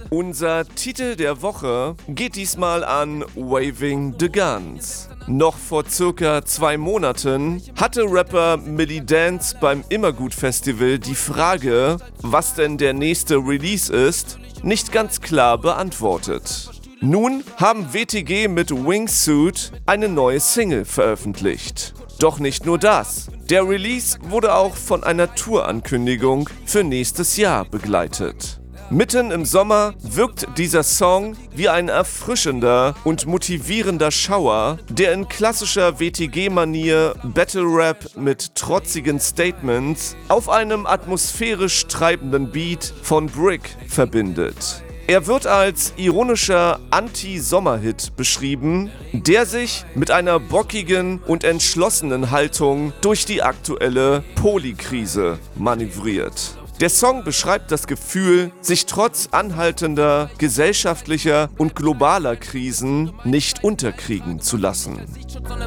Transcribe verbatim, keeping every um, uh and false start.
Unser Titel der Woche geht diesmal an Waving the Guns. Noch vor circa zwei Monaten hatte Rapper Milli Dance beim Immergut-Festival die Frage, was denn der nächste Release ist, nicht ganz klar beantwortet. Nun haben W T G mit Wingsuit eine neue Single veröffentlicht. Doch nicht nur das. Der Release wurde auch von einer Tourankündigung für nächstes Jahr begleitet. Mitten im Sommer wirkt dieser Song wie ein erfrischender und motivierender Schauer, der in klassischer W T G-Manier Battle-Rap mit trotzigen Statements auf einem atmosphärisch treibenden Beat von Brick verbindet. Er wird als ironischer Anti-Sommer-Hit beschrieben, der sich mit einer bockigen und entschlossenen Haltung durch die aktuelle Polikrise manövriert. Der Song beschreibt das Gefühl, sich trotz anhaltender gesellschaftlicher und globaler Krisen nicht unterkriegen zu lassen.